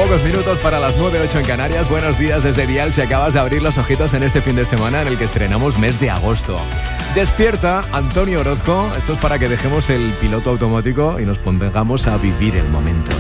pocos minutos para las 9:08 en Canarias. Buenos días desde Dial si acabas de abrir los ojitos en este fin de semana en el que estrenamos mes de agosto. Despierta, Antonio Orozco. Esto es para que dejemos el piloto automático y nos pongamos a vivir el momento.